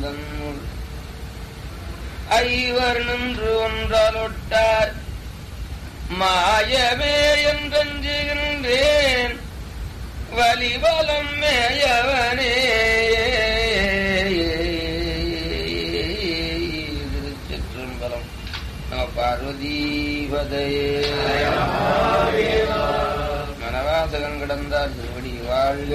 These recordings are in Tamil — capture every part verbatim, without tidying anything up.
தன்னுள் ஐவர் நின்று ஒன்றாலொட்டார் மாயமே என்றஞ்சுகின்றேன் வலிபலம் மேயவனே. திருச்சிற்றம்பலம். நம பார்வதீபதையே. மனவாசகன் கிடந்தார் திருவடி வாழ்க.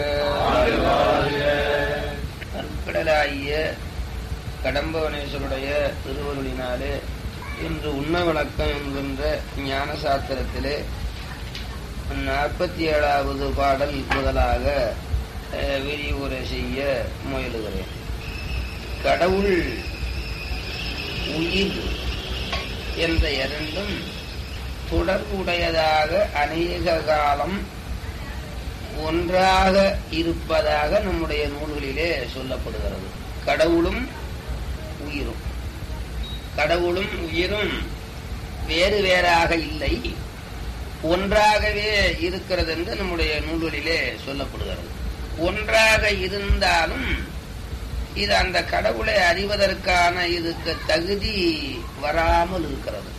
கடலாகிய கடம்பவனேஸ்வருடைய திருவருளினாலே இன்று உண்மை விளக்கம் என்கின்ற ஞான சாஸ்திரத்திலே நாற்பத்தி ஏழாவது பாடல் முதலாக விரிவுரை செய்ய முயலுகிறேன். கடவுள் உயிர் என்ற இரண்டும் தொடர்புடையதாக அநேக காலம் ஒன்றாக இருப்பதாக நம்முடைய நூல்களிலே சொல்லப்படுகிறது. கடவுளும் உயிரும் கடவுளும் உயிரும் வேறு வேறாக இல்லை, ஒன்றாகவே இருக்கிறது என்று நம்முடைய நூல்களிலே சொல்லப்படுகிறது. ஒன்றாக இருந்தாலும் இது அந்த கடவுளை அறிவதற்கான இதுக்கு தகுதி வராமல் இருக்கிறது.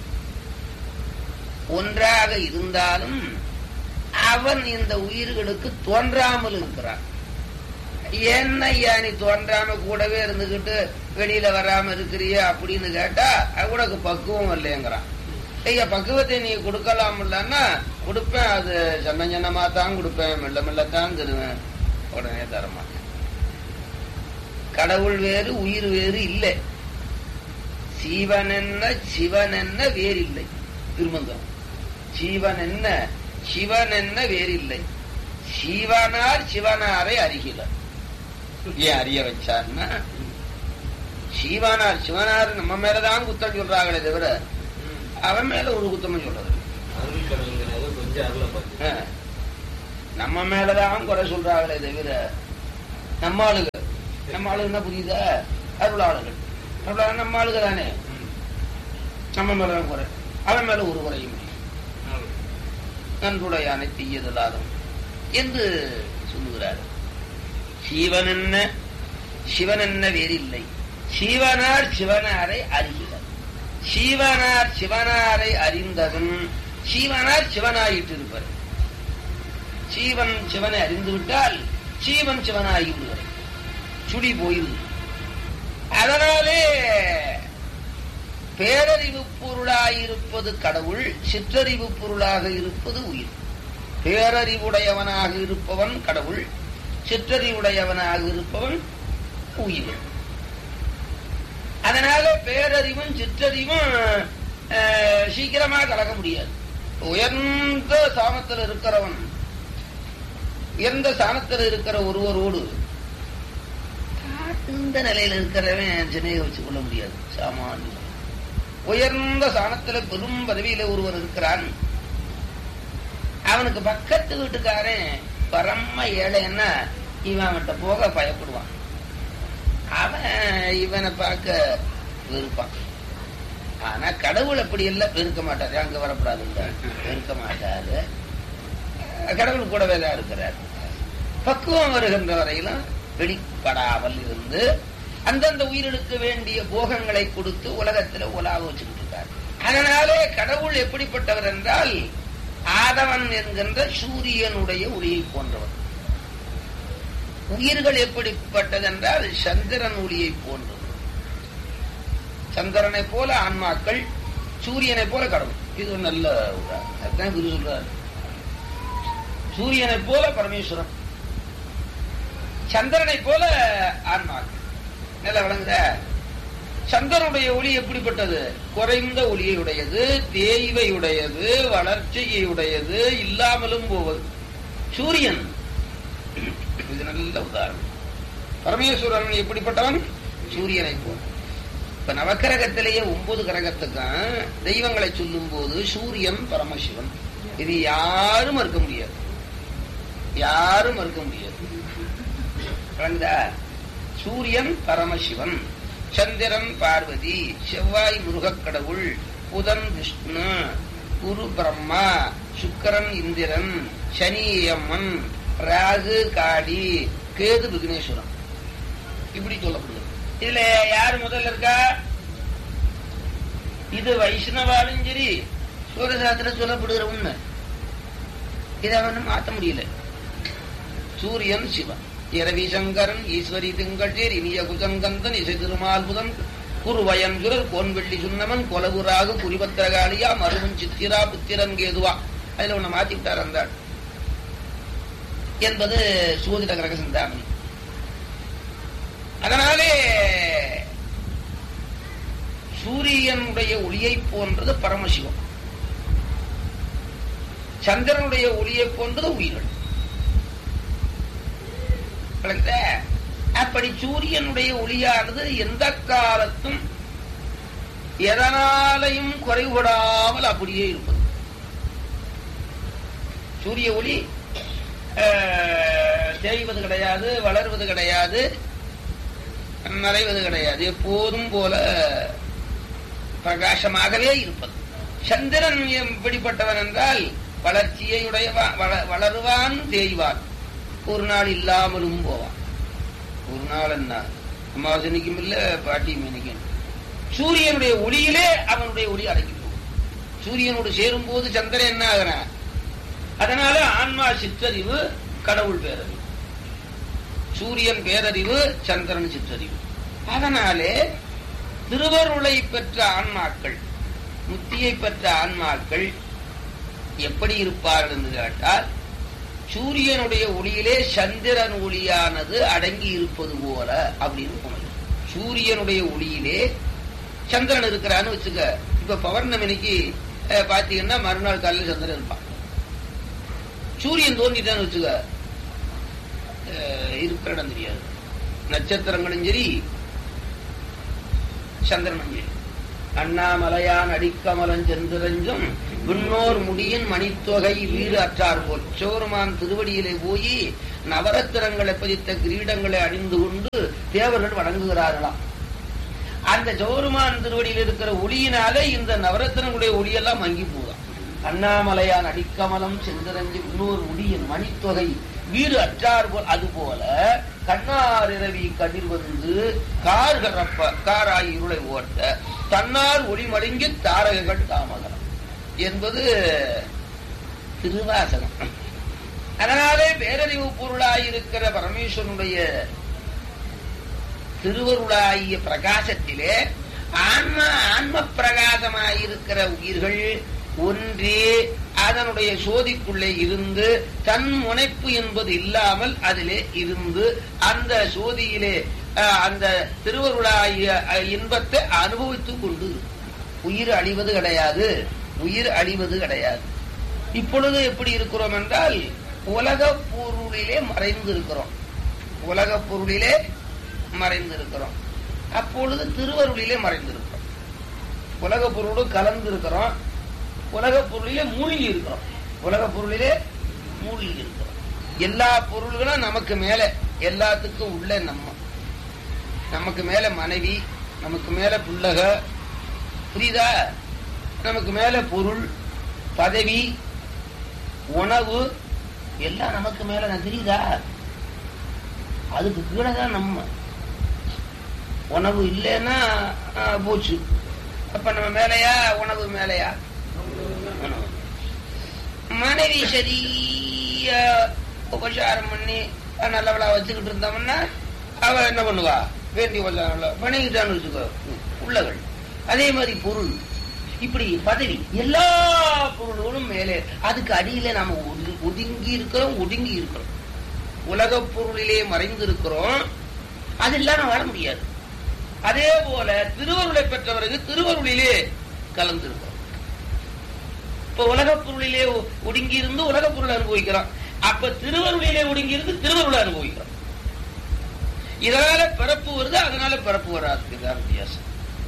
ஒன்றாக இருந்தாலும் அவன் இந்த உயிர்களுக்கு தோன்றாமல் இருக்கிறான். என்ன ஐயா நீ தோன்றாம கூடவே இருந்துகிட்டு வெளியில வராம இருக்கிறிய அப்படின்னு கேட்டா உனக்கு பக்குவம் இல்லைங்கிறான். ஐயா பக்குவத்தை நீ கொடுக்கலாம்லன்னா கொடுப்பேன், அது சன்ன சன்னமா தான் கொடுப்பேன், மெல்ல மெல்லத்தான் தருவேன், உடனே தரமாட்டேன். கடவுள் வேறு உயிர் வேறு இல்லை. சீவன் என்ன சிவன் என்ன வேறில்லை. திருமந்திரம். சீவன் என்ன சிவன் என்ன வேறில்லை. சிவனார் சிவனாரை அறிகிறார். ஏன் அறிய வச்சார்னா சிவனார் சிவனார் நம்ம மேலதான் குத்தம் சொல்றாங்களே தவிர அவன் மேல ஒரு குத்தமும் சொல்றது நம்ம மேலதான் குறை சொல்றாங்களே தவிர நம்ம ஆளுங்க நம்ம ஆளுங்கன்னா புரியுதா? அருளாளுகள் அருளாள நம்ம ஆளுக தானே. நம்ம மேலதான் குறை, அவன் மேல ஒரு குறையும் நன்றுடையானை தீயதலாதம் என்று சொல்லுகிறார். சிவன் என்ன சிவன் என்ன வேறில்லை. சிவனார் சிவனாரை அறிகிறார். சிவனார் சிவனாரை அறிந்ததும் சிவனார் சிவனாயிட்டு இருப்பார். சிவன் சிவனை அறிந்து விட்டால் சிவன் சிவனாகி விடுவார், சுடி போயிரு. அதனாலே பேரறிவு பொருளாயிருப்பது கடவுள், சிற்றறிவு பொருளாக இருப்பது உயிர். பேரறிவுடையவனாக இருப்பவன் கடவுள், சிற்றறிவுடையவனாக இருப்பவன் உயிர். அதனால பேரறிவும் சிற்றறிவும் சீக்கிரமாக கலக்க முடியாது. உயர்ந்த சாமத்தில் இருக்கிறவன் உயர்ந்த சாணத்தில் இருக்கிற ஒருவரோடு தாழ்ந்த நிலையில் இருக்கிறவன் சினையை வச்சு கொள்ள முடியாது. சாமானிய உயர்ந்த சாணத்துல பெரும் பதவியில ஒருவர் இருக்கிறான். அவனுக்கு பக்கத்து வீட்டுக்காரன் பரம ஏழைன்னா இவன் அவன்கிட்ட போக பயப்படுவான். அவன் இவனை பார்க்க வெறுப்பான். ஆனா கடவுள் அப்படி எல்லாம் வெறுக்க மாட்டாரு. அங்க வரப்படாது, வெறுக்க மாட்டாரு. கடவுள் கூடவே தான் இருக்கிறார். பக்குவம் வருகின்ற வரையிலும் வெளிப்படாமல் இருந்து அந்தந்த உயிர்களுக்கு வேண்டிய போகங்களை கொடுத்து உலகத்துல உலாவ வச்சுக்கிட்டு இருக்கார். அதனாலே கடவுள் எப்படிப்பட்டவர் என்றால் ஆதவன் என்கின்ற சூரியனுடைய ஒளியை போன்றவர். உயிர்கள் எப்படிப்பட்டது என்றால் சந்திரன் ஒளியை போன்றது. சந்திரனை போல ஆன்மாக்கள், சூரியனை போல கடவுள். இது ஒரு நல்ல உதாரணம். குரு சொல்றார், சூரியனை போல பரமேஸ்வரன், சந்திரனை போல ஆன்மாக்கள். நல்ல விளங்குத. சந்திரனுடைய ஒளி எப்படிப்பட்டது? குறைந்த ஒளியை உடையது, தேய்வை உடையது, வளர்ச்சியை உடையது, இல்லாமலும் போவது. சூரியன் இது நல்ல உதாரணம். பரமேஸ்வரன் எப்படிப்பட்டவன்? சூரியனை போல. இப்ப நவக்கிரகத்திலேயே ஒன்பது கிரகத்துக்கும் தெய்வங்களை சொல்லும் போது சூரியன் பரமசிவன், இது யாரும் மறுக்க முடியாது, யாரும் மறுக்க முடியாது. சூரியன் பரமசிவன், சந்திரன் பார்வதி, செவ்வாய் முருகக் கடவுள், புதன் விஷ்ணு, குரு பிரம்மா, சுக்கரன் இந்திரன், சனி அம்மன், ராகு காளி, கேது விக்னேஸ்வரன், இப்படி சொல்லப்படுது. இதுல யாரு முதல்ல இருக்கா? இது வைஷ்ணவாலும் சரி சூரசாஸ்திரம் சொல்லப்படுகிற உண்மை. இதை அவன் மாற்ற முடியல. சூரியன் சிவன், இரவி சங்கரன், ஈஸ்வரி திங்கள் சேர், இனிய குஜங்கந்தன், இசை திருமால் புதன், குருவயன் சுரர், கோன்வெள்ளி சுண்ணமன், கொலகுராகு, குறிபத்திரகாளியா, மருவன் சித்திரா, புத்திரன் கேதுவா. அதுல உன்னை மாத்தி விட்டார் அந்த என்பது சோதிட கிரக சிந்தாமணி. அதனாலே சூரியனுடைய ஒளியை போன்றது பரமசிவம், சந்திரனுடைய ஒளியை போன்றது உயிர்கள். அப்படி சூரியனுடைய ஒளியானது எந்த காலத்தும் எதனாலையும் குறைபடாமல் அப்படியே இருப்பது. சூரிய ஒளி தேய்வது கிடையாது, வளர்வது கிடையாது, மறைவது கிடையாது, எப்போதும் போல பிரகாசமாகவே இருப்பது. சந்திரன் எப்படிப்பட்டவன் என்றால் வளர்ச்சியை உடையவான், வளருவான், தேய்வான், ஒரு நாள் இல்லாமலும் போவான். ஒரு நாள் என்ன அமாவாசனைக்கும் இல்ல பாட்டியும் நினைக்கணும். சூரியனுடைய ஒளியிலே அவனுடைய ஒளி அடங்கி போகும். சூரியனோடு சேரும் போது சந்திரன் என்ன ஆகிறான்? அதனால ஆன்மா சிற்றறிவு, கடவுள் பேரறிவு. சூரியன் பேரறிவு, சந்திரன் சிற்றறிவு. அதனாலே திருவருளை பெற்ற ஆன்மாக்கள், முத்தியை பெற்ற ஆன்மாக்கள் எப்படி இருப்பார்கள் என்று கேட்டால், சூரியனுடைய ஒளியிலே சந்திரன் ஒளியானது அடங்கி இருப்பது போல அப்படின்னு தோணும். சூரியனுடைய ஒளியிலே சந்திரன் இருக்கிறான்னு வச்சுக்க. இப்ப பௌர்ணமிக்கு பாத்தீங்கன்னா மறுநாள் காலையில் சந்திரன் இருப்பான். சூரியன் தோன்றிட்டான்னு வச்சுக்க, இருக்கிற இடம் தெரியாது. நட்சத்திரங்களும் சரி, சந்திரனும் சரி. அண்ணாமலையான் அடிக்கமலன் சென்றஞ்சம் விண்ணோர் முடியின் மணித்தொகை வீடு அற்றார் போல் சோருமான் திருவடியிலே போய் நவரத்தினங்களை பதித்த கிரீடங்களை அணிந்து கொண்டு தேவர்கள் வணங்குகிறார்களாம். அந்த சோருமான் திருவடியில் இருக்கிற ஒளியினாலே இந்த நவரத்தினங்களுடைய ஒளியெல்லாம் மங்கி போதான். அண்ணாமலையான் அடிக்கமலம் சென்றஞ்சு விண்ணோர் முடியின் மணித்தொகை வீடு அற்றார் போல், அது போல கண்ணார் இரவி கதிர் வந்து கார்கரப்ப காராய் இருளை ஓட்ட தன்னார் ஒளி மடங்கி தாரகங்கள் தாமகரம் என்பது திருவாசகம். அதனாலே பேரறிவு பொருளாயிருக்கிற பரமேஸ்வரனுடைய திருவருளாகிய பிரகாசத்திலே ஆன்ம ஆன்ம பிரகாசமாயிருக்கிற உயிர்கள் ஒன்றே அதனுடைய சோதிக்குள்ளே இருந்து தன் முனைப்பு என்பது இல்லாமல் அதிலே இருந்து அந்த சோதியிலே அந்த திருவருளாகிய இன்பத்தை அனுபவித்துக் கொண்டு உயிர் அழிவது கிடையாது, உயிர் அழிவது கிடையாது. இப்பொழுது எப்படி இருக்கிறோம் என்றால் உலக பொருளிலே மறைந்து இருக்கிறோம். உலக பொருளிலே மறைந்து இருக்கிறோம். அப்பொழுது திருவருளிலே மறைந்திருக்கிறோம். உலக பொருளோடு கலந்து இருக்கிறோம். உலக பொருளிலே மூழ்கி இருக்கிறோம். உலக பொருளிலே மூழ்கி இருக்கிறோம். எல்லா பொருள்களும் நமக்கு மேல, எல்லாத்துக்கும் உள்ள நம்ம, நமக்கு மேல மனைவி, நமக்கு மேல புள்ளக, புரியுதா? நமக்கு மேல பொருள், பதவி, உணவு எல்லாம் நமக்கு மேல தெரியுதா? அதுக்கு கீழே தான் நம்ம. உணவு இல்லைன்னா போச்சு. அப்ப நம்ம மேலையா உணவு மேலையா? மனைவி சரியா உபசாரம் பண்ணி நல்லவளா வச்சுக்கிட்டு இருந்தோம்னா அவ என்ன பண்ணுவா? வேண்டி பண்ணிக்கிட்டான்னு வச்சுக்கோ உள்ளகள். அதே மாதிரி பொருள், இப்படி பதவி, எல்லா பொருள்களும் மேலே. அதுக்கு அடியில நாம ஒதுங்கி இருக்கிறோம், ஒடுங்கி இருக்கிறோம். உலக பொருளிலே மறைந்து இருக்கிறோம். அது இல்லாம வாழ முடியாது. அதே போல திருவருளை பெற்றவருக்கு திருவருளிலே கலந்து இருக்கிறோம். இப்ப உலக பொருளிலே ஒடுங்கி இருந்து உலக பொருளை அனுபவிக்கிறோம். அப்ப திருவருளிலே ஒடுங்கி இருந்து திருவருளை அனுபவிக்கிறோம். இதனால பிறப்பு வருது, அதனால பிறப்பு வராது. இதுதான் வித்தியாசம்.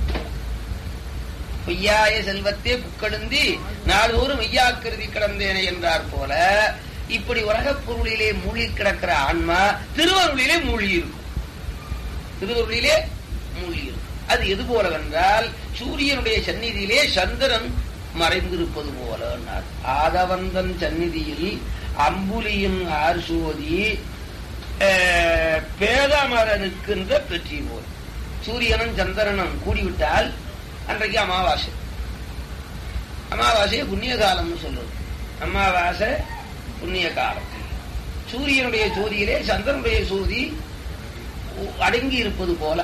பொய்யாய செல்வத்தே புக்கழுந்தி நாளோறும் மெய்யாக்கிருதி கிடந்தேனே என்றார் போல இப்படி உலகப் பொருளிலே மூழ்கி கிடக்கிற ஆன்மா திருவருளிலே மூழ்கி இருக்கும். திருவருளிலே மூழ்கி இருக்கும். அது எது போலவென்றால் சூரியனுடைய சந்நிதியிலே சந்திரன் மறைந்திருப்பது போல. ஆதவந்தன் சந்நிதியில் அம்புலியின் ஆர்சோதி பேதமரனுக்கின்ற பெற்றி போல். சூரியனும் சந்திரனும் கூடிவிட்டால் அன்றைக்கு அமாவாசை. அமாவாசையை புண்ணிய காலம்னு சொல்றது. அமாவாசை புண்ணிய காலம். சூரியனுடைய சோதியிலே சந்திரனுடைய சோதி அடங்கி இருப்பது போல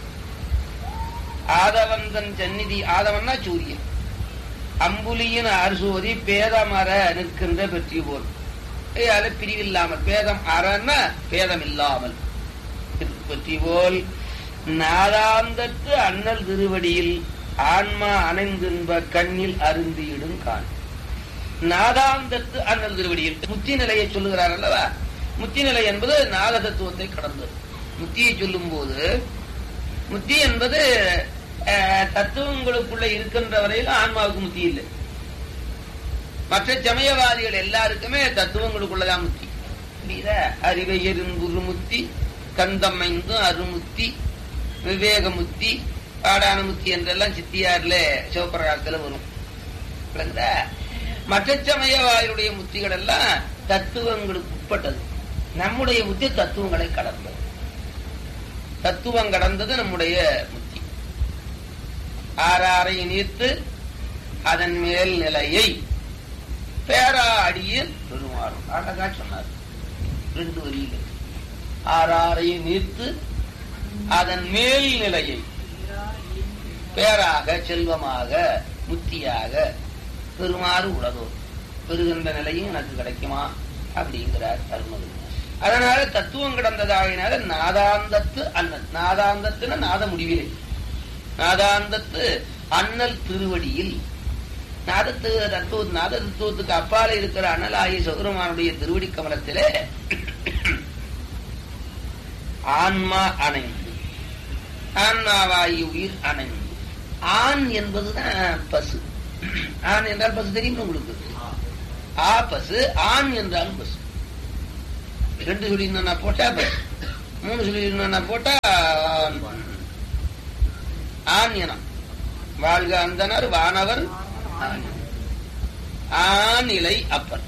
ஆதவந்தன் சந்நிதி. ஆதவன்னா சூரியன். அம்புலியின் ஆர்சோதி பேதம் அற நிற்கின்ற பெற்றி போல். அத பிரிவில்லாமல் பேதம் அறன்னா பேதம் இல்லாமல் பற்றி போல் நாதாந்தத்து அண்ணல் திருவடியில் ஆன்மா அணைந்தின்ப கண்ணில் அருந்தியிடும் கான். நாதாந்தத்து அண்ணல் திருவடியில் முத்தி நிலையை சொல்லுகிறார் அல்லவா. முத்தி நிலை என்பது நாத தத்துவத்தை கடந்தது. முத்தியை சொல்லும் போது முத்தி என்பது தத்துவங்களுக்குள்ள இருக்கின்ற வரையிலும் ஆன்மாவுக்கு முத்தி இல்லை. மற்ற சமயவாதிகள் எல்லாருக்குமே தத்துவங்களுக்குள்ளதான் முத்தி. புரியுதா? அறிவையரின் குருமுத்தி, கந்தமைந்தும் அருமுத்தி, விவேகமுத்தி, பாடானுமுத்தி என்றெல்லாம் சித்தியார்ல சிவபிரகாசத்துல வரும். மற்ற சமயவாதிகளுடைய முத்திகள் எல்லாம் தத்துவங்களுக்கு உட்பட்டது. நம்முடைய முத்தி தத்துவங்களை கடந்தது. தத்துவம் கடந்தது நம்முடைய முத்தி. ஆறாரை நீர்த்து அதன் மேல் நிலையை பேரா அடியில் பெருமாறும். அழகா சொன்னார் ரெண்டு வரியில. ஆறாரையும் நீர்த்து அதன் மேல் நிலையை பேராக செல்வமாக முத்தியாக பெருமாறு உலகோ பெறுகின்ற நிலையும் எனக்கு கிடைக்குமா அப்படிங்கிறார் அருள்மொழி. அதனால தத்துவம் கிடந்ததாகினால நாதாந்தத்து அண்ணல். நாதாந்தத்துன நாத முடிவிலே. நாதாந்தத்து அண்ணல் திருவடியில் நாதத்து தத்துவ நாத தத்துவத்துக்கு அப்பால இருக்கிற அண்ணலாகிய சௌரமானுடைய திருவடி கமலத்திலே ஆன்மா அணைந்து, ஆன்மாவாயி உயிர் அணைந்து. ஆண் என்பதுதான் பசு. ஆண் என்றால் பசு தெரியும் உங்களுக்கு. ஆ பசு, ஆண் என்றாலும் பசு. ரெண்டு சொல்லி போட்டா பசு, மூணு சொல்லி போட்டா ஆண் இனம். வாழ்க அந்தனர் வானவர் ஆணிலை அப்பன்.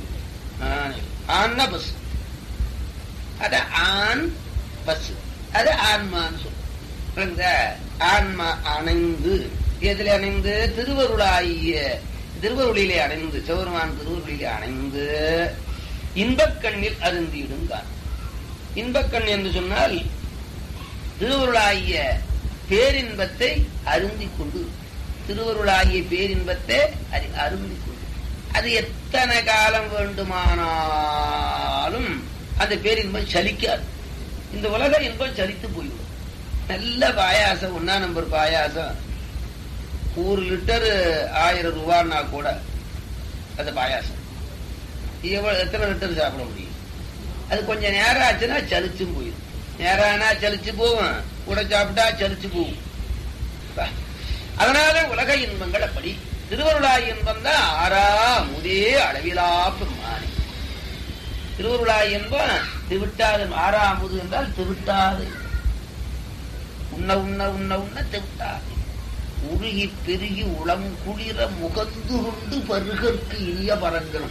ஆண் பசு, அத ஆண் பசு, அது ஆன்மான்னு சொல்ற. ஆன்மா அணைந்து எதில் அணைந்து? திருவருளாகிய திருவருளிலே அணைந்து, சிவருமான் திருவருளிலே அணைந்து இன்பக்கண்ணில் அருந்தியிடுங்கான். இன்பக்கண் என்று சொன்னால் திருவருளாகிய பேரின்பத்தை அருந்திக் கொண்டு, திருவருளாகிய பேரின்பத்தை அருந்திக் கொண்டு, அது எத்தனை காலம் வேண்டுமானாலும் அந்த பேரின்பம் சலிக்காது. இந்த உலக இன்பம் சலித்து போய்விடும். நல்ல பாயாசம், ஒன்னா நம்பர் பாயாசம், ஒரு லிட்டர் ஆயிரம் ரூபான்னா கூட அந்த பாயாசம் எவ்வளவு எத்தனை லிட்டர் சாப்பிட முடியும்? அது கொஞ்சம் நேரம் ஆச்சுன்னா சலிச்சும் போயிடும். நேரம் ஆனா சலிச்சு போகும், கூட சாப்பிட்டா சலிச்சு போகும். அதனால உலக இன்பங்கள் அப்படி. திருவருளாய் இன்பம் தான் ஆறா முதே அளவிலா பெருமானி. திருவருளாய் இன்பம் திவிட்டாது. ஆறாமுது என்றால் திவிட்டாது. உண்ண உண்ண உண்ண உண்ண திவிட்டாது. உருகி பெருகி உளம் குளிர முகந்து கொண்டு பருகற்கு இனிய பரங்களும்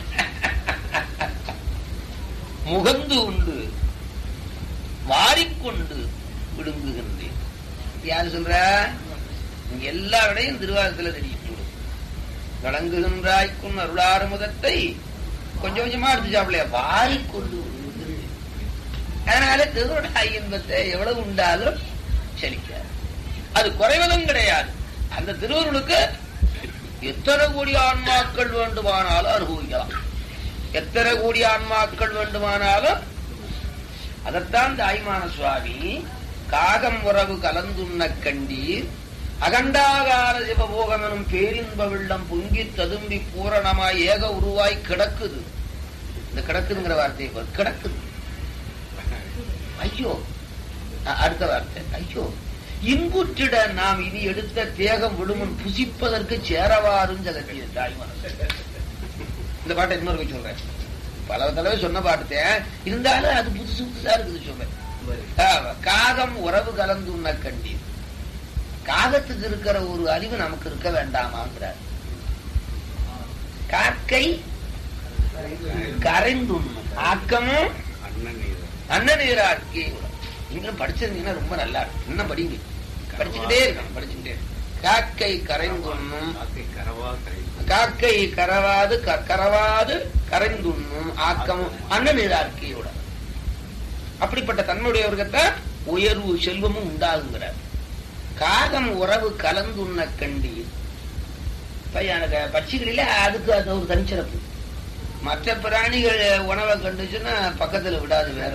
முகந்து உண்டு வாரிக்கொண்டு விடுங்குகின்றேன். யாரு சொல்ற? எல்லா விடையும் திருவாரத்துல தெரியும். வழங்குகின்றாய்க்கும் அருளாறு முதத்தை கொஞ்சம் கொஞ்சமா எடுத்து சாப்பிடலையா, வாரிக்கொண்டு விடுங்குகின்றேன். அதனால திருவருளாய் இன்பத்தை எவ்வளவு உண்டாலும் செழிக்காது, அது குறைவதும் கிடையாது. அந்த திருவருளுக்கு எத்தனை கோடி ஆன்மாக்கள் வேண்டுமானாலும் அனுபவிக்கலாம். எத்தனை கோடி ஆன்மாக்கள் வேண்டுமானாலும். அதத்தான் தாய்மான சுவாமி காகம் உறவு கலந்துண்ண கண்டீர் அகண்டாகார சிவபோகம் எனும் பேரின்ப வெள்ளம் பொங்கி ததும்பி பூரணமாய் ஏக உருவாய் கிடக்குது. இந்த கிடக்குதுங்கிற வார்த்தையை கிடக்குது. ஐயோ, அடுத்த வார்த்தை ஐயோ. இன்புற்றிட நாம் இனி எடுத்த தேகம் விடுமுன் புசிப்பதற்கு சேரவாரும் ஜகத்திய தாய்மான. இந்த பாட்டை இன்னொரு சொல்றேன், பல தடவை சொன்ன பாட்டுத்தேன், இருந்தாலும் அது புதுசு புதுசா இருக்குது சொல்றேன். காகம் உறவு கலந்து உண்ண கண்டீர். காகத்துக்கு இருக்கிற ஒரு அறிவு நமக்கு இருக்க வேண்டாமாங்கிறார். காக்கை கரைந்துண்ணும் ஆக்கமும் அன்ன நீராட்கே. நீங்களும் படிச்சிருந்தீங்கன்னா ரொம்ப நல்லா இருக்கும். இன்னும் படிங்க, படிச்சுக்கிட்டே இருக்கணும், படிச்சுக்கிட்டே இருக்கணும். காக்கை கரைந்துண்ணும் காக்கை கரவாது கரவாது கரைந்துண்ணும் ஆக்கமும் அண்ணன் இதார்க்கையோட. அப்படிப்பட்ட தன்மையுடையவர்கத்தான் உயர்வு செல்வமும் உண்டாகுங்கிறார். காகம் உறவு கலந்துண்ண கண்டீர். பட்சிகளில அதுக்கு அது ஒரு தனிச்சிறப்பு. மற்ற பிராணிகள் உணவை கண்டுச்சுன்னா பக்கத்துல விடாது. வேற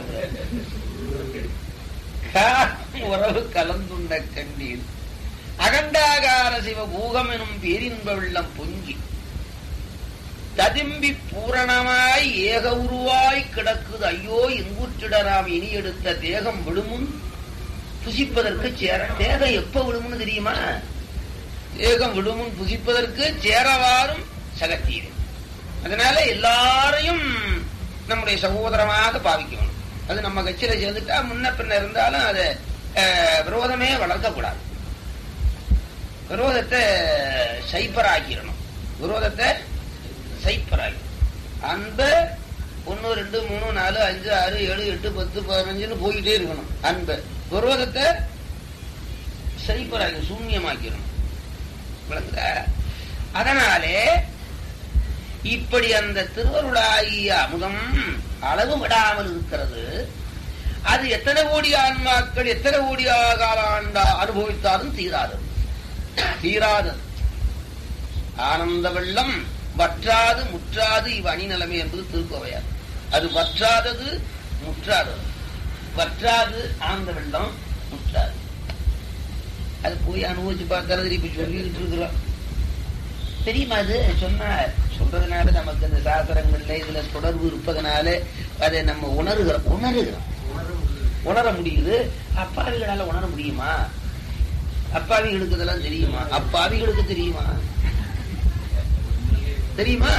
காகம் உறவு கலந்துண்ண கண்டீர். அகண்டாகார சிவ பூகம் எனும் பேரின்ப வெள்ளம் பொங்கி ததும்பி பூரணமாய் ஏக உருவாய் கிடக்குது. ஐயோ எங்கூற்றிடராம் இனி எடுத்த தேகம் விழுமுன் புசிப்பதற்கு சேர. தேகம் எப்ப விழுமுன்னு தெரியுமா? தேகம் விழுமுன் புசிப்பதற்கு சேரவாறும் சகத்தீர். அதனால எல்லாரையும் நம்முடைய சகோதரமாக பாவிக்கணும். அது நம்ம கட்சியில சேர்ந்துட்டா முன்ன பின்ன இருந்தாலும் அதை விரோதமே வளர்க்க கூடாது. விரோதத்தை சைப்பராக்கிடணும். விரோதத்தை சைப்பராக்கி அன்ப ஒன்னு ரெண்டு மூணு நாலு அஞ்சு ஆறு ஏழு எட்டு பத்து பதினஞ்சுன்னு போயிட்டே இருக்கணும். அன்ப விரோதத்தை சைப்பராக்கி சூன்யமாக்கிடணும். விளங்குதா? அதனாலே இப்படி அந்த திருவருளாகிய அமுதம் அளவு விடாமல் இருக்கிறது. அது எத்தனை கோடி ஆன்மாக்கள் எத்தனை கோடி கால ஆண்டா அனுபவித்தாலும் தீராதது தீராதது ஆனந்த வெள்ளம் வற்றாது முற்றாது இவ் அணி நிலைமை என்பது திருக்கோவையார். அது வற்றாதது முற்றாதது. வற்றாது ஆனந்த வெள்ளம் முற்றாது. அது போய் அனுபவிச்சு பார்க்கறது இப்ப சொல்லிக்கிட்டு இருக்கிறோம். தெரியுமா? அது சொன்ன சொல்றதுனால நமக்கு இந்த சாஸ்திரங்கள்ல இதுல தொடர்பு இருப்பதனால அதை நம்ம உணர்கிறோம் உணர்கிறோம் உணர முடியுது. அப்பாவிகளால உணர முடியுமா? அப்பாவிகளுக்கு இதெல்லாம் தெரியுமா? அப்பாவிகளுக்கு தெரியுமா? தெரியுமா?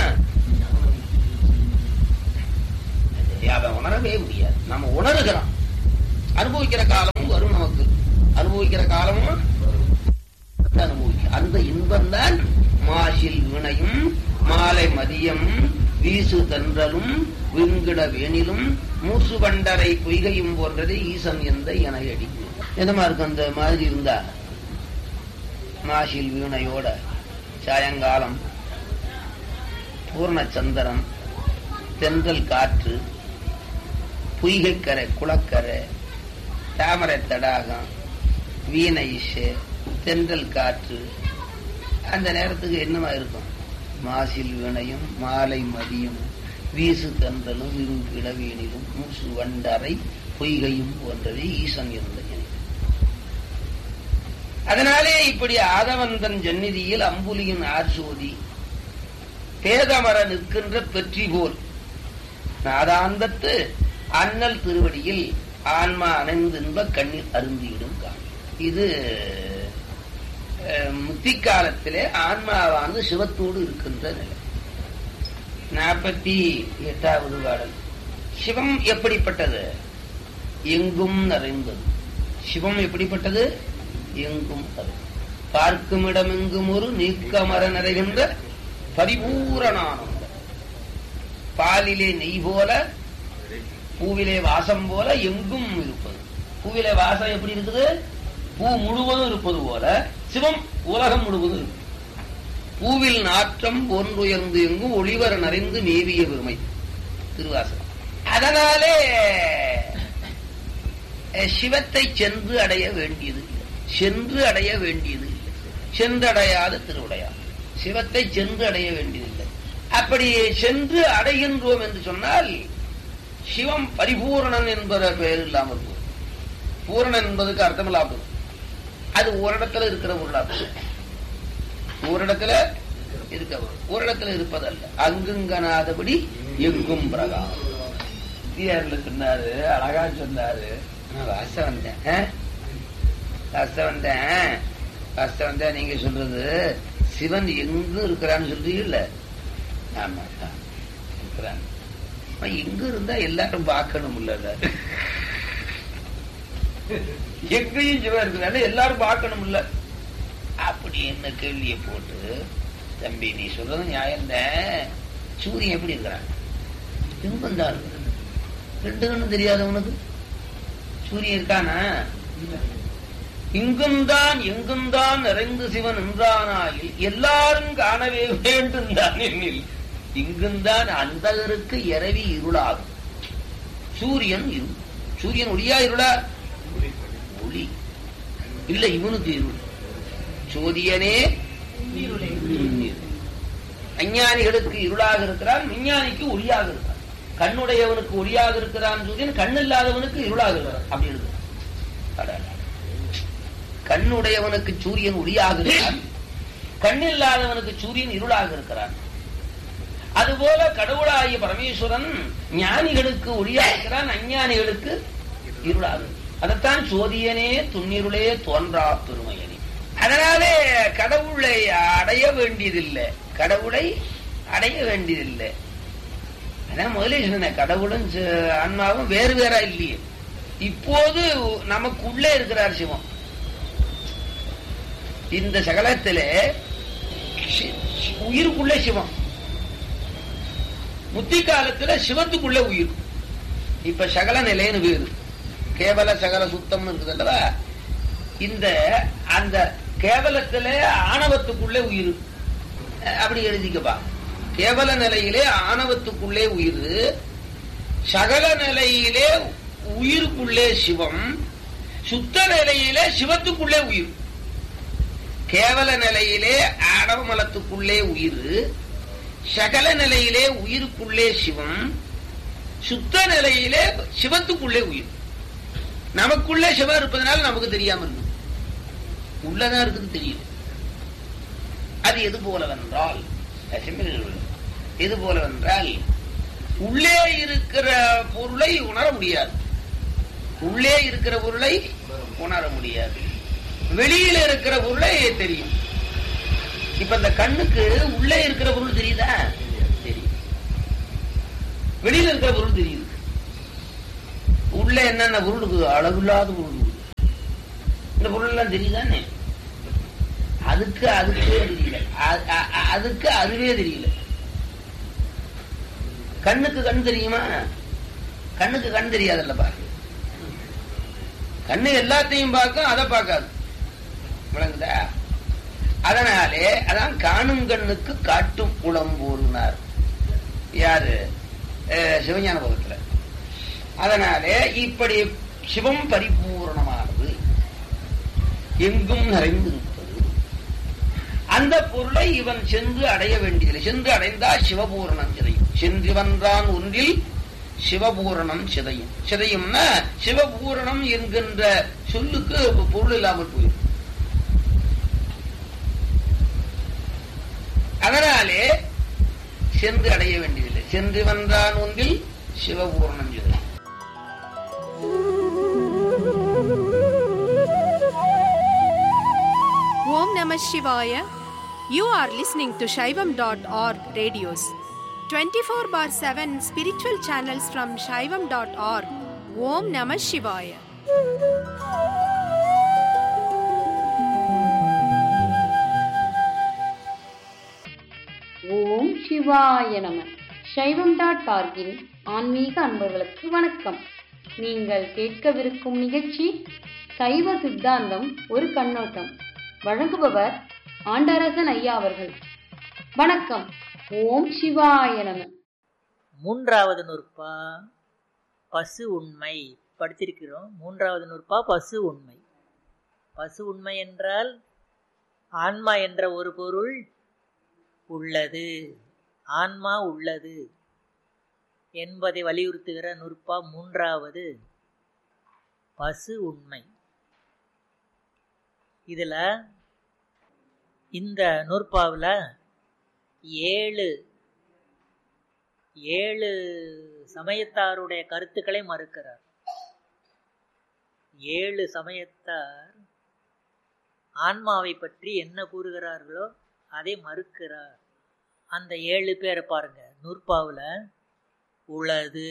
அதை உணரவே முடியாது. நம்ம உணர்கிறோம். அனுபவிக்கிற காலமும் வரும். நமக்கு அனுபவிக்கிற காலமும் அனுபவிக்க அந்த இன்பம் தான் மாசில் வினையும் மாலை மதியம் வீசு தன்றலும் விண்கிட வேணிலும் மூசு கண்டரை பொய்கையும் போன்றது ஈசன் எந்த இணையடி. என்னமா இருக்கு அந்த மாதிரி இருந்தா? மாசில் வீணையோட சாயங்காலம் பூர்ணச்சந்திரன், தென்றல் காற்று, பொய்கைக்கரை குளக்கரை, தாமரை தடாகம், வீணை இசை, தென்றல் காற்று. அந்த நேரத்துக்கு என்னமா இருக்கும்? மாசில் வீணையும் மாலை மதியம் வீசு தன்றலும் விருங்கிட வீணிலும் மூசு வண்டரை பொய்கையும் போன்றதே ஈசன் இருந்த. அதனாலே இப்படி ஆதவந்தன் ஜன்னிதியில் அம்புலியின் ஆர்சோதி பேதமர நிற்கின்ற பெற்றி போல் நாதாந்தத்து அண்ணல் திருவடியில் ஆன்மா அணைந்தின்ப கண்ணீர் அருந்தியிடும் காலம். இது முத்தி காலத்திலே ஆன்மாவானது சிவத்தோடு இருக்கின்ற நிலை. நாற்பத்தி எட்டாவது பாடல். சிவம் எப்படிப்பட்டது? எங்கும் நிறைந்தது. சிவம் எப்படிப்பட்டது? எங்கும் பார்க்கும் இடம் எங்கும் ஒரு நீக்கமர நிறைகின்ற பரிபூரணானந்த. பாலிலே நெய் போல பூவிலே வாசம் போல எங்கும் இருப்பது. பூவிலே வாசம் எப்படி இருக்குது? பூ முழுவதும் இருப்பது போல சிவம் உலகம் முழுவதும் இருக்கு. பூவில் நாற்றம் ஒன்றுயர்ந்து எங்கும் ஒளிவர நிறைந்து மேவிய பெருமை திருவாசகம். அதனாலே சிவத்தை சென்று அடைய வேண்டியது இல்லை. சென்று அடைய வேண்டியது இல்லை. சென்றடையாத திருவுடையார். சிவத்தை சென்று அடைய வேண்டியதில்லை. அப்படி சென்று அடைகின்றோம் என்று சொன்னால் சிவம் பரிபூரணன் என்பத பெயர் இல்லாமல் போகும். பூரணன் என்பதுக்கு அர்த்தம் இல்லாமல் போகும். அது ஒரு இடத்துல இருக்கிற பொருளாகும். ஒரு இடத்துல இருக்க ஒரு இடத்துல இருப்பதல்ல. அங்குங்கனாதபடி எங்கும் பிரகாரம் சொன்னாரு. அழகா சொன்னாரு. வாச வந்தேன் வாச வந்தேன் வாச வந்தேன் நீங்க சொல்றது சிவன் எங்கும் இருக்கிறான்னு சொல்றீங்கல்ல? ஆமா இருக்கிறான். எங்க இருந்தா எல்லாரும் பார்க்கணும் இல்ல? எங்கேயும் சிவன் இருக்கிறாரு, எல்லாரும் பார்க்கணும் இல்ல? அப்படி என்ன கேள்வியை போட்டு, தம்பி நீ சொல்றது நியாயம்தான். சூரியன் எப்படி இருக்கிறான்? எங்கும் தான் இருக்கிறான். ரெண்டு கண்ணும் தெரியாதவனுக்கு சூரியன் இருக்கானா? இங்கும்தான் எங்கும்தான் நிறைந்து சிவன் நின்றானாயில் எல்லாரும் காணவே வேண்டும் தான் எண்ணில் இங்கும்தான் அந்தகருக்கு இரவி இருளாகும். சூரியன் இருள். சூரியன் ஒளியா இருளா? ஒளி இல்ல, இவனுக்கு இருள். சோதியனே அஞ்ஞானிகளுக்கு இருளாக இருக்கிறான், விஞ்ஞானிக்கு ஒளியாக இருக்கிறான். கண்ணுடையவனுக்கு ஒளியாக இருக்கிறான் சூரியன், கண் இல்லாதவனுக்கு இருளாக இருக்கிறான். அப்படி இருக்கிறான். கண்ணுடையவனுக்கு சூரியன் ஒளியாக இருக்கிறான், கண் இல்லாதவனுக்கு சூரியன் இருளாக இருக்கிறான். அதுபோல கடவுளாகிய பரமேஸ்வரன் ஞானிகளுக்கு ஒளியாக இருக்கிறான், அஞ்ஞானிகளுக்கு இருளாக. அதைத்தான் சோதியனே துன்னிருளே தோன்றா பெருமையனே. அதனாலே கடவுளை அடைய வேண்டியதில்லை, கடவுளை அடைய வேண்டியதில்லை. அதான் முதலே சொன்ன, கடவுளும் ஆன்மாவும் வேறு வேறா இல்லையே. இப்போது நமக்குள்ளே இருக்கிறார் சிவம். இந்த சகலத்திலே உயிருக்குள்ளே சிவம், முத்தி காலத்துல சிவத்துக்குள்ள உயிர். இப்ப சகல நிலைன்னு வேறு, கேவல சகல சுத்தம் இருக்குது அல்லவா? இந்த அந்த கேவலத்தில ஆணவத்துக்குள்ளே உயிர். அப்படி எழுதிக்கப்பா. கேவல நிலையிலே ஆணவத்துக்குள்ளே உயிர், சகல நிலையிலே உயிருக்குள்ளே சிவம், சுத்த நிலையிலே சிவத்துக்குள்ளே உயிர். கேவல நிலையிலே ஆணவ மலத்துக்குள்ளே உயிர், சகல நிலையிலே உயிருக்குள்ளே சிவம், சுத்த நிலையிலே சிவத்துக்குள்ளே உயிர். நமக்குள்ளே சிவம் இருப்பதனால நமக்கு தெரியாம இருக்கு, உள்ளதான் இருக்குது தெரியுது. அது எது போலவென்றால், எது போலவென்றால் உள்ளே இருக்கிற பொருளை உணர முடியாது, உள்ளே இருக்கிற பொருளை உணர முடியாது, வெளியில இருக்கிற பொருளை தெரியும். இப்ப இந்த கண்ணுக்கு உள்ளே இருக்கிற பொருள் தெரியுதா? தெரியும். வெளியில இருக்கிற பொருள் தெரியுது. உள்ள என்னென்ன பொருள் இருக்குது? அளவில்லாத பொருள். இந்த பொருள் எல்லாம் தெரியுதானே? அதுக்கு அதுக்கே தெரியல, அதுக்கு அதுவே தெரியல. கண்ணுக்கு கண் தெரியுமா? கண்ணுக்கு கண் தெரியாதுல்ல. பாரு, கண்ணு எல்லாத்தையும் பார்க்கும், அதை பார்க்காது. விளங்குதா? அதனாலே அதான் காணும் கண்ணுக்கு காட்டும் புலம்பூர்னார் யாரு? சிவஞான பகத்துல. அதனாலே இப்படி சிவம் பரிபூர்ணமானது, எங்கும் நிறைந்திருப்பது. அந்த பொருளை இவன் சென்று அடைய வேண்டியதில்லை. சென்று அடைந்தால் சிவபூரணம் சிதையும். சென்று வந்தான் ஒன்றில் சிவபூரணம் சிதையும். சிதையும்னா சிவபூரணம் என்கின்ற சொல்லுக்கு பொருள் இல்லாமல் போயிடும். அதனாலே சென்று அடைய வேண்டியதில்லை. சென்று வந்தான் ஒன்றில் சிவபூரணம் சிதையும். Om Namah Shivaya. You are listening to Shaivam dot org radios. twenty-four bar seven spiritual channels from Shaivam dot org. Om Namah Shivaya. ஓம் சிவாய நம. சைவம் டாட் ஆர்கின் ஆன்மீக அன்பர்களுக்கு வணக்கம். நீங்கள் கேட்கவிருக்கும் நிகழ்ச்சி சைவ சித்தாந்தம் ஒரு கண்ணோட்டம். வழங்குபவர் ஆண்டரசன் ஐயா அவர்கள். வணக்கம். ஓம் சிவாய நம. மூன்றாவது நூற்பா பசு உண்மை படித்திருக்கிறோம். மூன்றாவது நூற்பா பசு உண்மை. பசு உண்மை என்றால் ஆன்மா என்ற ஒரு பொருள் உள்ளது, ஆன்மா உள்ளது என்பதை வலியுறுத்துகிற நூற்பா மூன்றாவது பசு உண்மை. இதில் இந்த நூற்பாவில் ஏழு ஏழு சமயத்தாருடைய கருத்துக்களை மறுக்கிறார். ஏழு சமயத்தார் ஆன்மாவை பற்றி என்ன கூறுகிறார்களோ அதை மறுக்கிறார். அந்த ஏழு பேரை பாருங்க. நூற்பாவில் உளது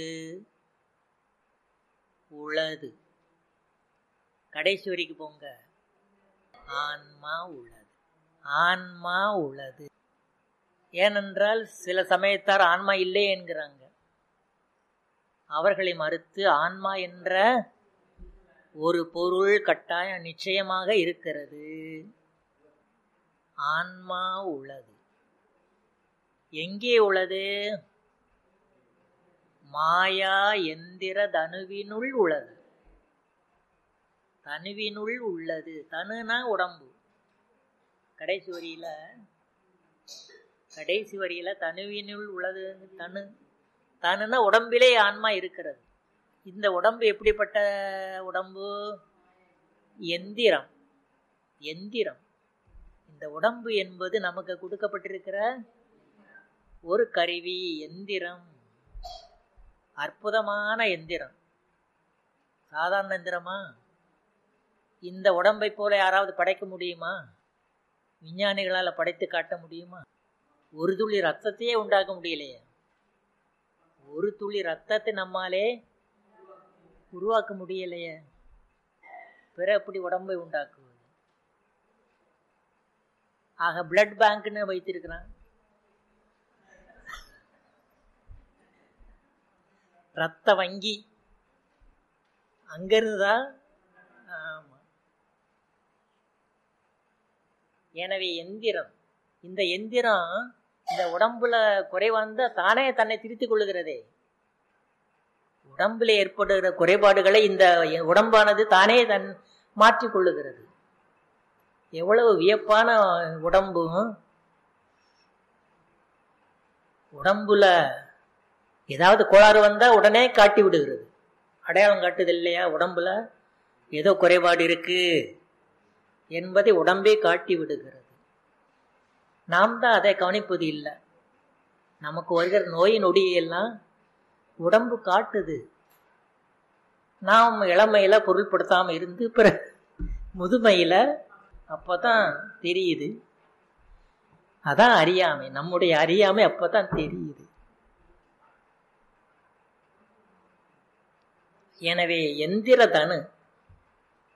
உளது கடைசி வரைக்கும் போங்க. ஆன்மா உளது, ஆன்மா உளது. ஏனென்றால் சில சமயத்தார் ஆன்மா இல்லை என்கிறாங்க. அவர்களை மறுத்து ஆன்மா என்ற ஒரு பொருள் கட்டாயம் நிச்சயமாக இருக்கிறது. ஆன்மா உள்ளது. எங்கே உள்ளது? மாயா எந்திர தனுவினுள் உள்ளது. தனுவினுள் உள்ளது. தனுனா உடம்பு. கடைசி வரியில கடைசி வரியில தனுவினுள் உள்ளது. தனு தனுனா உடம்பிலே ஆன்மா இருக்கிறது. இந்த உடம்பு எப்படிப்பட்ட உடம்பு? எந்திரம். எந்திரம். இந்த உடம்பு என்பது நமக்கு கொடுக்கப்பட்டிருக்கிற ஒரு கருவி, எந்திரம். அற்புதமான எந்திரம். சாதாரண எந்திரமா? இந்த உடம்பை போல யாராவது படைக்க முடியுமா? விஞ்ஞானிகளால் படைத்து காட்ட முடியுமா? ஒரு துளி ரத்தத்தையே உண்டாக்க முடியலையே. ஒரு துளி ரத்தத்தை நம்மாலே உருவாக்க முடியலையே. பிற எப்படி உடம்பை உண்டாக்குவது? ஆக பிளட் பேங்க்னு வைத்திருக்கிறான். ரத்த வங்கி அங்கிருந்துதான். ஆமா. எனவே எந்திரம், இந்த எந்திரம் இந்த உடம்புல குறைவாந்த தானே தன்னை திருத்திக் கொள்ளுகிறதே. உடம்புல ஏற்படுகிற குறைபாடுகளை இந்த உடம்பானது தானே தன் மாற்றிக் கொள்ளுகிறது. எவ்வளவு வியப்பான உடம்பு! உடம்புல ஏதாவது கோளாறு வந்தா உடனே காட்டி விடுகிறது. அடையாளம் காட்டுது இல்லையா? உடம்புல ஏதோ குறைபாடு இருக்கு என்பதை உடம்பே காட்டி விடுகிறது. நாம் தான் அதை கவனிப்பது இல்லை. நமக்கு வருகிற நோய் நொடியெல்லாம் உடம்பு காட்டுது. நாம் இளமையில பொருள்படுத்தாம இருந்து பிற முதுமையில அப்பதான் தெரியுது. அதான் அறியாமை. நம்முடைய அறியாமை அப்பதான் தெரியுது. எனவே எந்திர தனு